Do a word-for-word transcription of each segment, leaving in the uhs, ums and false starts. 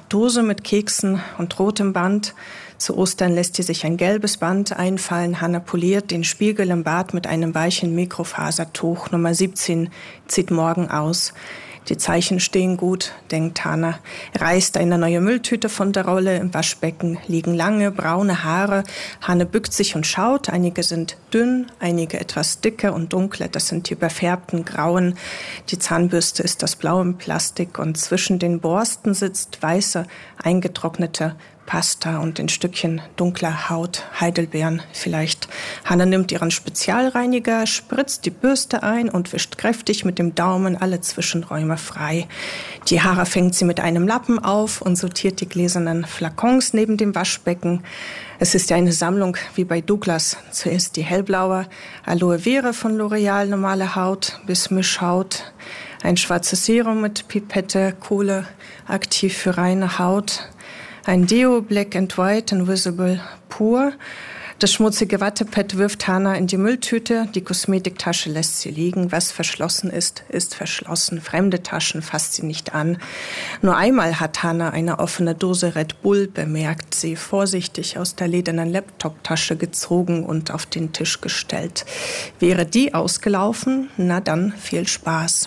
Dose mit Keksen und rotem Band. Zu Ostern lässt sie sich ein gelbes Band einfallen. Hanna poliert den Spiegel im Bad mit einem weichen Mikrofasertuch. Nummer siebzehn zieht morgen aus. Die Zeichen stehen gut, denkt Hanna, reißt eine neue Mülltüte von der Rolle. Im Waschbecken liegen lange, braune Haare. Hanne bückt sich und schaut. Einige sind dünn, einige etwas dicker und dunkler. Das sind die überfärbten Grauen. Die Zahnbürste ist aus blauem Plastik und zwischen den Borsten sitzt weiße, eingetrocknete Pasta und in Stückchen dunkler Haut, Heidelbeeren vielleicht. Hanna nimmt ihren Spezialreiniger, spritzt die Bürste ein und wischt kräftig mit dem Daumen alle Zwischenräume frei. Die Haare fängt sie mit einem Lappen auf und sortiert die gläsernen Flakons neben dem Waschbecken. Es ist ja eine Sammlung wie bei Douglas. Zuerst die hellblaue Aloe Vera von L'Oreal, normale Haut bis Mischhaut. Ein schwarzes Serum mit Pipette, Kohle, aktiv für reine Haut. Ein Deo Black and White Invisible pur. Das schmutzige Wattepad wirft Hanna in die Mülltüte. Die Kosmetiktasche lässt sie liegen. Was verschlossen ist, ist verschlossen. Fremde Taschen fasst sie nicht an. Nur einmal hat Hanna eine offene Dose Red Bull bemerkt, sie vorsichtig aus der ledernen Laptoptasche gezogen und auf den Tisch gestellt. Wäre die ausgelaufen, na dann viel Spaß.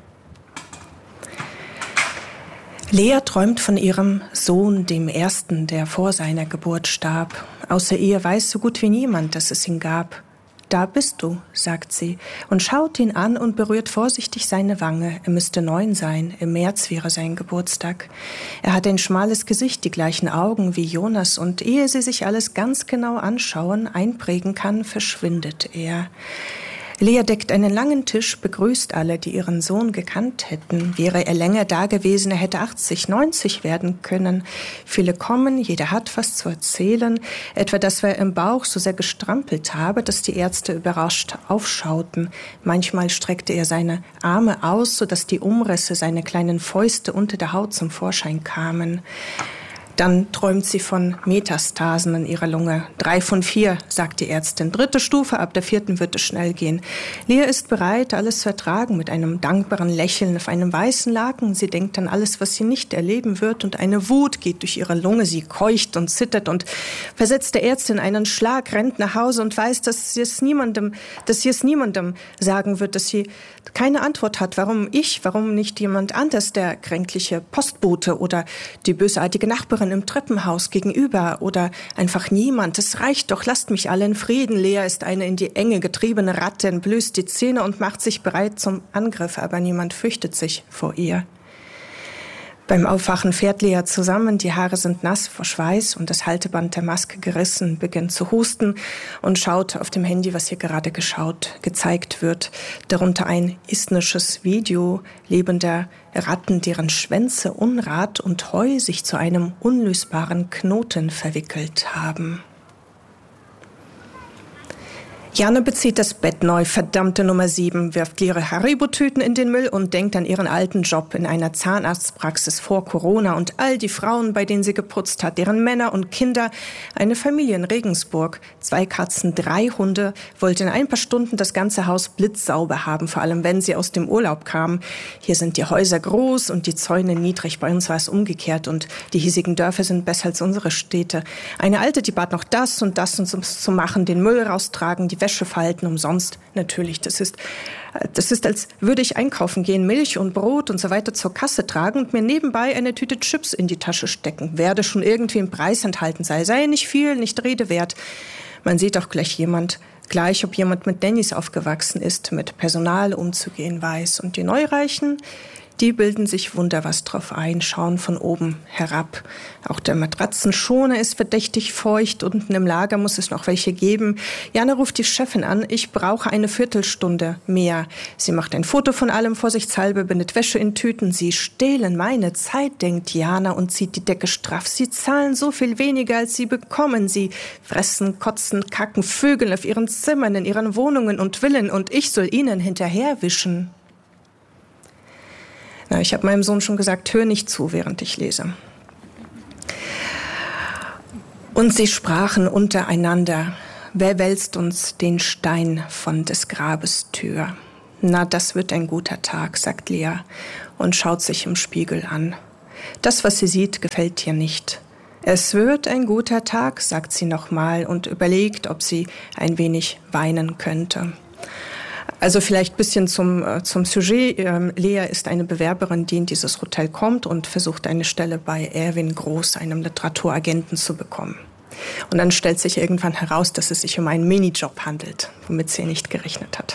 Lea träumt von ihrem Sohn, dem ersten, der vor seiner Geburt starb. Außer ihr weiß so gut wie niemand, dass es ihn gab. »Da bist du«, sagt sie und schaut ihn an und berührt vorsichtig seine Wange. Er müsste neun sein, im März wäre sein Geburtstag. Er hat ein schmales Gesicht, die gleichen Augen wie Jonas und ehe sie sich alles ganz genau anschauen, einprägen kann, verschwindet er. Lea deckt einen langen Tisch, begrüßt alle, die ihren Sohn gekannt hätten. Wäre er länger da gewesen, er hätte achtzig, neunzig werden können. Viele kommen, jeder hat was zu erzählen. Etwa, dass er im Bauch so sehr gestrampelt habe, dass die Ärzte überrascht aufschauten. Manchmal streckte er seine Arme aus, sodass die Umrisse seiner kleinen Fäuste unter der Haut zum Vorschein kamen. Dann träumt sie von Metastasen in ihrer Lunge. Drei von vier, sagt die Ärztin. Dritte Stufe, ab der vierten wird es schnell gehen. Lea ist bereit, alles zu ertragen, mit einem dankbaren Lächeln auf einem weißen Laken. Sie denkt an alles, was sie nicht erleben wird, und eine Wut geht durch ihre Lunge. Sie keucht und zittert und versetzt der Ärztin einen Schlag, rennt nach Hause und weiß, dass sie es niemandem, dass sie es niemandem sagen wird, dass sie keine Antwort hat. Warum ich? Warum nicht jemand anders, der kränkliche Postbote oder die bösartige Nachbarin im Treppenhaus gegenüber oder einfach niemand. Es reicht doch, lasst mich alle in Frieden. Lea ist eine in die Enge getriebene Ratte, entblößt die Zähne und macht sich bereit zum Angriff, aber niemand fürchtet sich vor ihr. Beim Aufwachen fährt Lea zusammen, die Haare sind nass vor Schweiß und das Halteband der Maske gerissen, beginnt zu husten und schaut auf dem Handy, was ihr gerade geschaut, gezeigt wird. Darunter ein estnisches Video lebender Ratten, deren Schwänze Unrat und Heu sich zu einem unlösbaren Knoten verwickelt haben. Janne bezieht das Bett neu, verdammte Nummer sieben, wirft leere Haribo-Tüten in den Müll und denkt an ihren alten Job in einer Zahnarztpraxis vor Corona und all die Frauen, bei denen sie geputzt hat, deren Männer und Kinder. Eine Familie in Regensburg, zwei Katzen, drei Hunde, wollte in ein paar Stunden das ganze Haus blitzsauber haben, vor allem wenn sie aus dem Urlaub kamen. Hier sind die Häuser groß und die Zäune niedrig, bei uns war es umgekehrt und die hiesigen Dörfer sind besser als unsere Städte. Eine Alte, die bat noch das und das uns zu machen, den Müll raustragen, die Wäsche falten, umsonst natürlich. Das ist, das ist, als würde ich einkaufen gehen, Milch und Brot und so weiter zur Kasse tragen und mir nebenbei eine Tüte Chips in die Tasche stecken. Werde schon irgendwie im Preis enthalten sei. Sei nicht viel, nicht Rede wert. Man sieht auch gleich jemand, gleich ob jemand mit Nannies aufgewachsen ist, mit Personal umzugehen weiß. Und die Neureichen, die bilden sich wunder was drauf ein, schauen von oben herab. Auch der Matratzenschoner ist verdächtig feucht. Unten im Lager muss es noch welche geben. Jana ruft die Chefin an. Ich brauche eine Viertelstunde mehr. Sie macht ein Foto von allem vorsichtshalber, bindet Wäsche in Tüten. Sie stehlen meine Zeit, denkt Jana und zieht die Decke straff. Sie zahlen so viel weniger, als sie bekommen. Sie fressen, kotzen, kacken, vögeln auf ihren Zimmern, in ihren Wohnungen und Villen. Und ich soll ihnen hinterherwischen. Na, ich habe meinem Sohn schon gesagt, hör nicht zu, während ich lese. Und sie sprachen untereinander, wer wälzt uns den Stein von des Grabes Tür? Na, das wird ein guter Tag, sagt Lea und schaut sich im Spiegel an. Das, was sie sieht, gefällt ihr nicht. Es wird ein guter Tag, sagt sie nochmal und überlegt, ob sie ein wenig weinen könnte. Also vielleicht ein bisschen zum, äh, zum Sujet. Ähm, Lea ist eine Bewerberin, die in dieses Hotel kommt und versucht, eine Stelle bei Erwin Groß, einem Literaturagenten, zu bekommen. Und dann stellt sich irgendwann heraus, dass es sich um einen Minijob handelt, womit sie nicht gerechnet hat.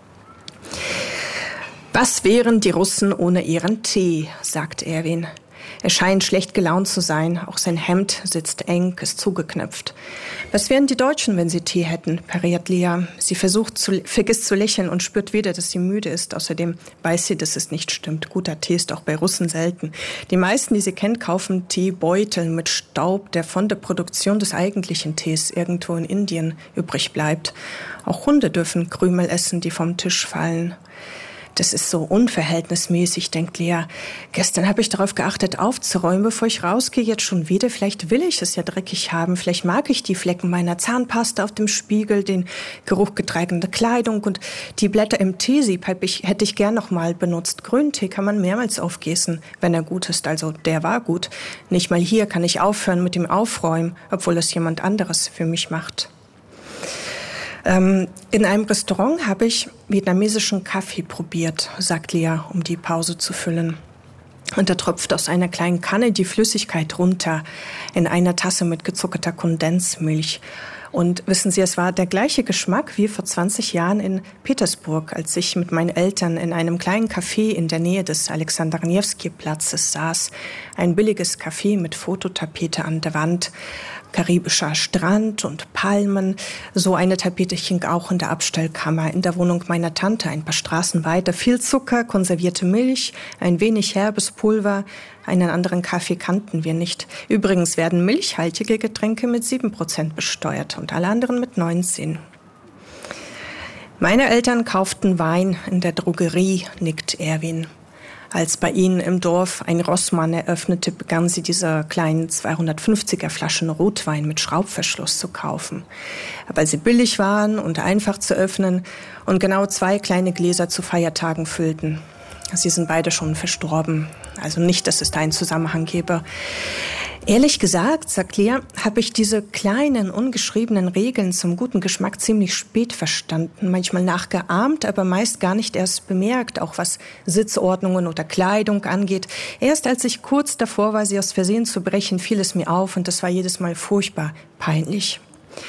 Was wären die Russen ohne ihren Tee, sagt Erwin. Er scheint schlecht gelaunt zu sein, auch sein Hemd sitzt eng, ist zugeknöpft. Was wären die Deutschen, wenn sie Tee hätten, pariert Lea. Sie versucht zu, vergisst zu lächeln und spürt wieder, dass sie müde ist. Außerdem weiß sie, dass es nicht stimmt. Guter Tee ist auch bei Russen selten. Die meisten, die sie kennt, kaufen Teebeutel mit Staub, der von der Produktion des eigentlichen Tees irgendwo in Indien übrig bleibt. Auch Hunde dürfen Krümel essen, die vom Tisch fallen. Das ist so unverhältnismäßig, denkt Lea. Gestern habe ich darauf geachtet, aufzuräumen, bevor ich rausgehe. Jetzt schon wieder. Vielleicht will ich es ja dreckig haben. Vielleicht mag ich die Flecken meiner Zahnpasta auf dem Spiegel, den Geruch getragender Kleidung und die Blätter im Teesieb hätte ich, hätte ich gern noch mal benutzt. Grüntee kann man mehrmals aufgießen, wenn er gut ist. Also der war gut. Nicht mal hier kann ich aufhören mit dem Aufräumen, obwohl es jemand anderes für mich macht. Ähm, in einem Restaurant habe ich vietnamesischen Kaffee probiert, sagt Lea, um die Pause zu füllen. Und da tropft aus einer kleinen Kanne die Flüssigkeit runter in einer Tasse mit gezuckerter Kondensmilch. Und wissen Sie, es war der gleiche Geschmack wie vor zwanzig Jahren in Petersburg, als ich mit meinen Eltern in einem kleinen Café in der Nähe des Alexander-Newski-Platzes saß. Ein billiges Café mit Fototapete an der Wand, karibischer Strand und Palmen. So eine Tapete hing auch in der Abstellkammer in der Wohnung meiner Tante, ein paar Straßen weiter. Viel Zucker, konservierte Milch, ein wenig herbes Pulver. Einen anderen Kaffee kannten wir nicht. Übrigens werden milchhaltige Getränke mit sieben Prozent besteuert und alle anderen mit neunzehn. Meine Eltern kauften Wein in der Drogerie, nickt Erwin. Als bei ihnen im Dorf ein Rossmann eröffnete, begann sie diese kleinen zweihundertfünfziger Flaschen Rotwein mit Schraubverschluss zu kaufen, weil sie billig waren und einfach zu öffnen und genau zwei kleine Gläser zu Feiertagen füllten. Sie sind beide schon verstorben, also nicht, dass es da einen Zusammenhang gäbe. Ehrlich gesagt, sagt Lea, habe ich diese kleinen, ungeschriebenen Regeln zum guten Geschmack ziemlich spät verstanden, manchmal nachgeahmt, aber meist gar nicht erst bemerkt, auch was Sitzordnungen oder Kleidung angeht. Erst als ich kurz davor war, sie aus Versehen zu brechen, fiel es mir auf und das war jedes Mal furchtbar peinlich.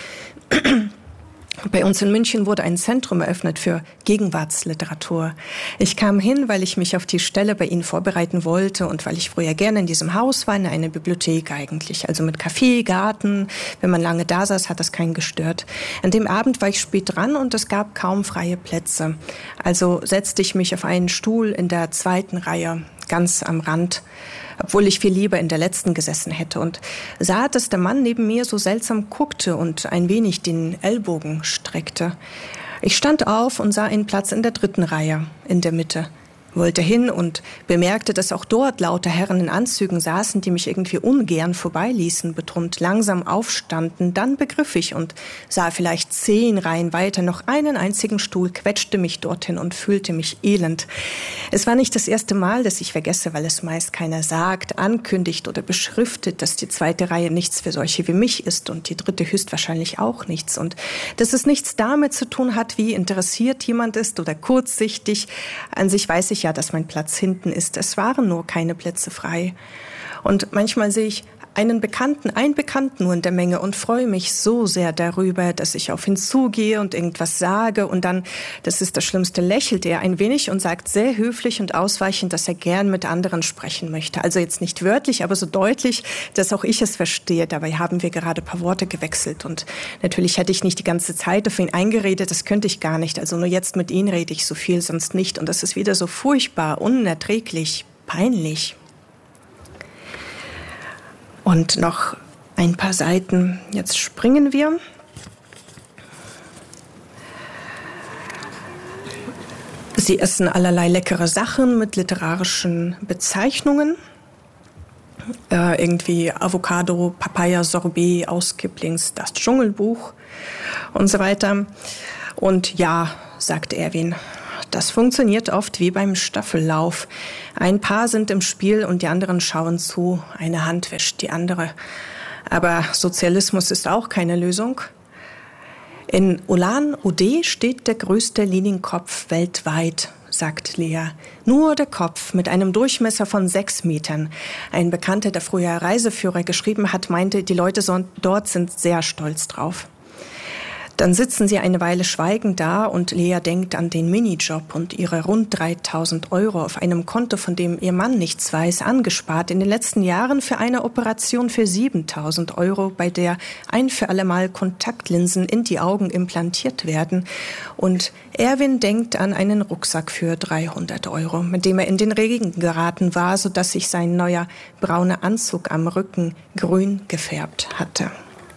Bei uns in München wurde ein Zentrum eröffnet für Gegenwartsliteratur. Ich kam hin, weil ich mich auf die Stelle bei Ihnen vorbereiten wollte und weil ich früher gerne in diesem Haus war, in einer Bibliothek eigentlich. Also mit Café, Garten. Wenn man lange da saß, hat das keinen gestört. An dem Abend war ich spät dran und es gab kaum freie Plätze. Also setzte ich mich auf einen Stuhl in der zweiten Reihe, ganz am Rand, obwohl ich viel lieber in der letzten gesessen hätte, und sah, dass der Mann neben mir so seltsam guckte und ein wenig den Ellbogen streckte. Ich stand auf und sah einen Platz in der dritten Reihe, in der Mitte. Wollte hin und bemerkte, dass auch dort lauter Herren in Anzügen saßen, die mich irgendwie ungern vorbeiließen, betont langsam aufstanden. Dann begriff ich und sah vielleicht zehn Reihen weiter noch einen einzigen Stuhl, quetschte mich dorthin und fühlte mich elend. Es war nicht das erste Mal, dass ich vergesse, weil es meist keiner sagt, ankündigt oder beschriftet, dass die zweite Reihe nichts für solche wie mich ist und die dritte höchstwahrscheinlich auch nichts. Und dass es nichts damit zu tun hat, wie interessiert jemand ist oder kurzsichtig. An sich weiß ich ja, dass mein Platz hinten ist. Es waren nur keine Plätze frei. Und manchmal sehe ich einen Bekannten, einen Bekannten nur in der Menge und freue mich so sehr darüber, dass ich auf ihn zugehe und irgendwas sage und dann, das ist das Schlimmste, lächelt er ein wenig und sagt sehr höflich und ausweichend, dass er gern mit anderen sprechen möchte. Also jetzt nicht wörtlich, aber so deutlich, dass auch ich es verstehe. Dabei haben wir gerade ein paar Worte gewechselt und natürlich hätte ich nicht die ganze Zeit auf ihn eingeredet, das könnte ich gar nicht. Also nur jetzt mit ihm rede ich so viel, sonst nicht. Und das ist wieder so furchtbar, unerträglich, peinlich. Und noch ein paar Seiten. Jetzt springen wir. Sie essen allerlei leckere Sachen mit literarischen Bezeichnungen. Äh, irgendwie Avocado, Papaya, Sorbet aus Kiplings Das Dschungelbuch und so weiter. Und ja, sagt Erwin, Das funktioniert oft wie beim Staffellauf. Ein Paar sind im Spiel und die anderen schauen zu. Eine Hand wäscht die andere. Aber Sozialismus ist auch keine Lösung. In Ulan-Ude steht der größte Linienkopf weltweit, sagt Lea. Nur der Kopf mit einem Durchmesser von sechs Metern. Ein Bekannter, der früher Reiseführer geschrieben hat, meinte, die Leute dort sind sehr stolz drauf. Dann sitzen sie eine Weile schweigend da und Lea denkt an den Minijob und ihre rund dreitausend Euro auf einem Konto, von dem ihr Mann nichts weiß, angespart in den letzten Jahren für eine Operation für siebentausend Euro, bei der ein für allemal Kontaktlinsen in die Augen implantiert werden. Und Erwin denkt an einen Rucksack für dreihundert Euro, mit dem er in den Regen geraten war, sodass sich sein neuer brauner Anzug am Rücken grün gefärbt hatte.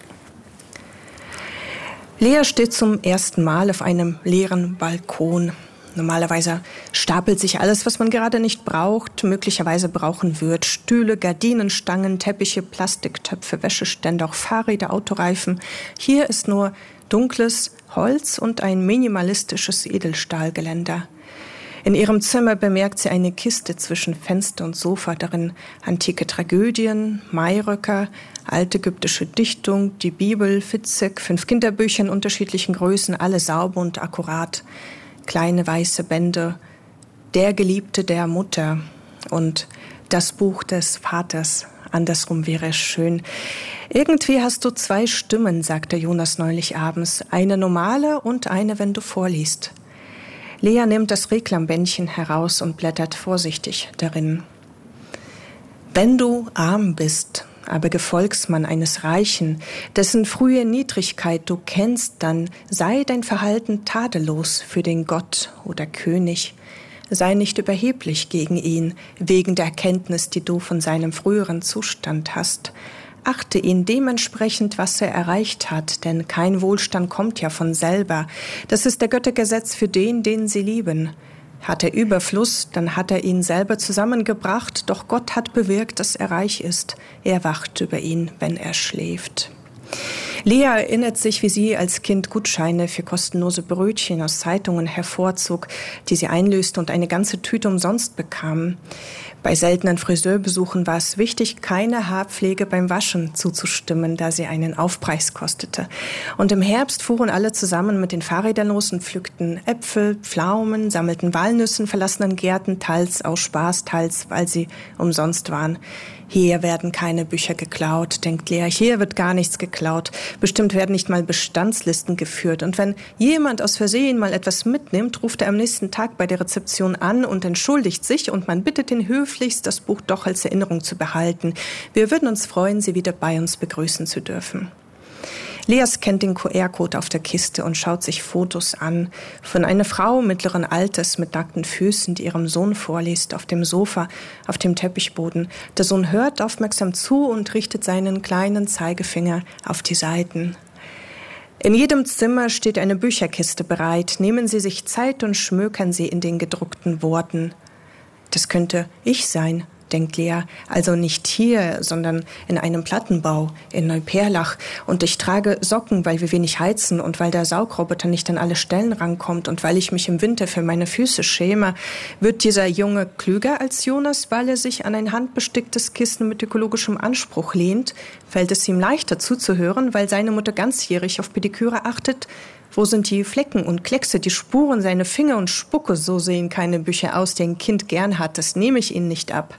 Lea steht zum ersten Mal auf einem leeren Balkon. Normalerweise stapelt sich alles, was man gerade nicht braucht, möglicherweise brauchen wird. Stühle, Gardinen, Stangen, Teppiche, Plastiktöpfe, Wäscheständer, auch Fahrräder, Autoreifen. Hier ist nur dunkles Holz und ein minimalistisches Edelstahlgeländer. In ihrem Zimmer bemerkt sie eine Kiste zwischen Fenster und Sofa, darin antike Tragödien, Mairöcker, altägyptische Dichtung, die Bibel, Fitzek, fünf Kinderbücher in unterschiedlichen Größen, alle sauber und akkurat. Kleine weiße Bände, Der Geliebte der Mutter und Das Buch des Vaters. Andersrum wäre es schön. Irgendwie hast du zwei Stimmen, sagte Jonas neulich abends. Eine normale und eine, wenn du vorliest. Lea nimmt das Reklambändchen heraus und blättert vorsichtig darin. Wenn du arm bist, aber Gefolgsmann eines Reichen, dessen frühe Niedrigkeit du kennst, dann sei dein Verhalten tadellos für den Gott oder König. Sei nicht überheblich gegen ihn, wegen der Erkenntnis, die du von seinem früheren Zustand hast. Achte ihn dementsprechend, was er erreicht hat, denn kein Wohlstand kommt ja von selber. Das ist der Göttergesetz für den, den sie lieben. Hat er Überfluss, dann hat er ihn selber zusammengebracht, doch Gott hat bewirkt, dass er reich ist. Er wacht über ihn, wenn er schläft. Lea erinnert sich, wie sie als Kind Gutscheine für kostenlose Brötchen aus Zeitungen hervorzog, die sie einlöste und eine ganze Tüte umsonst bekam. Bei seltenen Friseurbesuchen war es wichtig, keine Haarpflege beim Waschen zuzustimmen, da sie einen Aufpreis kostete. Und im Herbst fuhren alle zusammen mit den Fahrrädern los und pflückten Äpfel, Pflaumen, sammelten Walnüsse in verlassenen Gärten, teils aus Spaß, teils weil sie umsonst waren. Hier werden keine Bücher geklaut, denkt Lea. Hier wird gar nichts geklaut. Bestimmt werden nicht mal Bestandslisten geführt. Und wenn jemand aus Versehen mal etwas mitnimmt, ruft er am nächsten Tag bei der Rezeption an und entschuldigt sich und man bittet ihn höflichst, das Buch doch als Erinnerung zu behalten. Wir würden uns freuen, Sie wieder bei uns begrüßen zu dürfen. Lea scannt den Q R-Code auf der Kiste und schaut sich Fotos an von einer Frau mittleren Alters mit nackten Füßen, die ihrem Sohn vorliest, auf dem Sofa, auf dem Teppichboden. Der Sohn hört aufmerksam zu und richtet seinen kleinen Zeigefinger auf die Seiten. In jedem Zimmer steht eine Bücherkiste bereit. Nehmen Sie sich Zeit und schmökern Sie in den gedruckten Worten. Das könnte ich sein, denkt Lea, also nicht hier, sondern in einem Plattenbau in Neuperlach. Und ich trage Socken, weil wir wenig heizen und weil der Saugroboter nicht an alle Stellen rankommt und weil ich mich im Winter für meine Füße schäme. Wird dieser Junge klüger als Jonas, weil er sich an ein handbesticktes Kissen mit ökologischem Anspruch lehnt? Fällt es ihm leichter zuzuhören, weil seine Mutter ganzjährig auf Pediküre achtet? Wo sind die Flecken und Kleckse, die Spuren, seine Finger und Spucke? So sehen keine Bücher aus, die ein Kind gern hat. Das nehme ich ihnen nicht ab.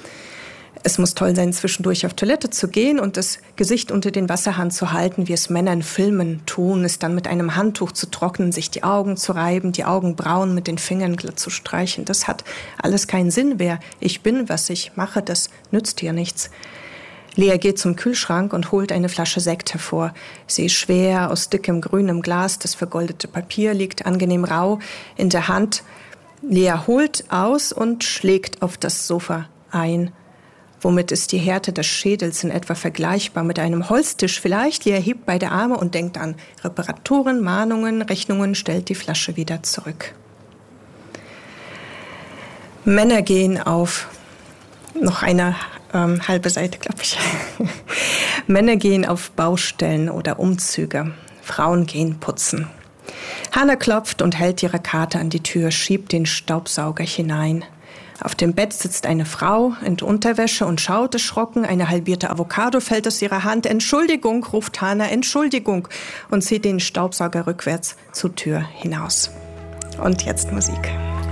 Es muss toll sein, zwischendurch auf Toilette zu gehen und das Gesicht unter den Wasserhahn zu halten, wie es Männer in Filmen tun, es dann mit einem Handtuch zu trocknen, sich die Augen zu reiben, die Augenbrauen mit den Fingern glatt zu streichen. Das hat alles keinen Sinn. Wer ich bin, was ich mache, das nützt ja nichts. Lea geht zum Kühlschrank und holt eine Flasche Sekt hervor. Sie ist schwer, aus dickem grünem Glas, das vergoldete Papier liegt angenehm rau in der Hand. Lea holt aus und schlägt auf das Sofa ein. Womit ist die Härte des Schädels in etwa vergleichbar mit einem Holztisch vielleicht? Lea hebt beide Arme und denkt an Reparaturen, Mahnungen, Rechnungen, stellt die Flasche wieder zurück. Männer gehen auf. Noch eine ähm, halbe Seite, glaube ich. Männer gehen auf Baustellen oder Umzüge. Frauen gehen putzen. Hanna klopft und hält ihre Karte an die Tür, schiebt den Staubsauger hinein. Auf dem Bett sitzt eine Frau in Unterwäsche und schaut erschrocken. Eine halbierte Avocado fällt aus ihrer Hand. Entschuldigung, ruft Hanna, Entschuldigung, und zieht den Staubsauger rückwärts zur Tür hinaus. Und jetzt Musik.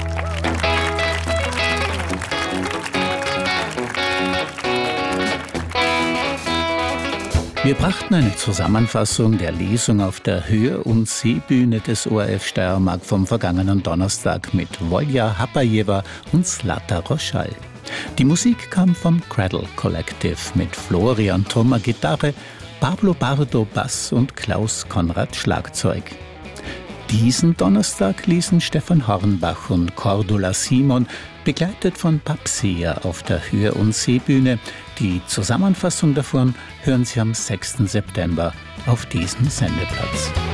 Wir brachten eine Zusammenfassung der Lesung auf der Hör- und Seebühne des O R F Steiermark vom vergangenen Donnerstag mit Volja Hapajewa und Zlata Roschal. Die Musik kam vom Cradle Collective mit Florian Thoma Gitarre, Pablo Bardo Bass und Klaus Konrad Schlagzeug. Diesen Donnerstag ließen Stefan Hornbach und Cordula Simon, begleitet von Papsia, auf der Hör- und Seebühne. Die Zusammenfassung davon hören Sie am sechsten September auf diesem Sendeplatz.